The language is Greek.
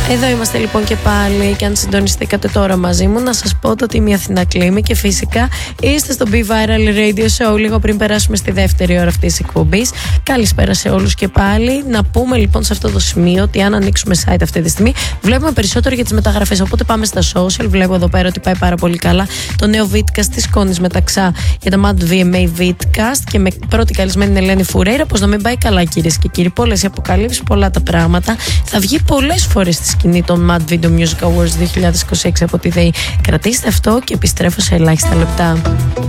Εδώ είμαστε λοιπόν και πάλι, και αν συντονιστήκατε τώρα μαζί μου, να σας πω ότι είμαι η Αθηνά Κλήμη και φυσικά είστε στο Be Viral Radio Show. Λίγο πριν περάσουμε στη δεύτερη ώρα αυτής της εκπομπής. Καλησπέρα σε όλους και πάλι. Να πούμε λοιπόν σε αυτό το σημείο ότι αν ανοίξουμε site αυτή τη στιγμή, βλέπουμε περισσότερο για τις μεταγραφές. Οπότε πάμε στα social. Βλέπω εδώ πέρα ότι πάει πάρα πολύ καλά το νέο Vidcast της Κόνης Μεταξά για τα Mad VMA Vidcast και με πρώτη καλεσμένη την Ελένη Φουρέιρα. Πώς να μην πάει καλά, κυρίες και κύριοι. Πολλές οι αποκαλύψεις, πολλά τα πράγματα. Θα βγει πολλές φορές στη σκηνή των Mad Video Music Awards 2026 από τη ΔΕΗ. Κρατήστε αυτό και επιστρέφω σε ελάχιστα λεπτά.